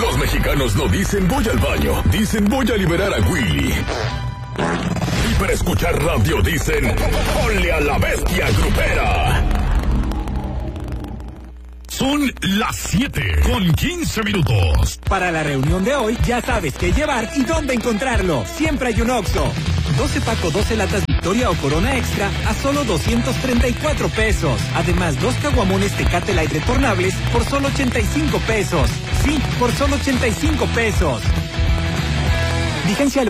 Los mexicanos no dicen voy al baño, dicen voy a liberar a Willy. Y para escuchar radio dicen ponle a la bestia grupera. Son las 7:15. Para la reunión de hoy, ya sabes qué llevar y dónde encontrarlo. Siempre hay un Oxxo. 12 paco, 12 latas Victoria o Corona Extra a solo 234 pesos. Además, 2 caguamones Tecate Light retornables por solo 85 pesos. Sí, por solo 85 pesos. Vigencia el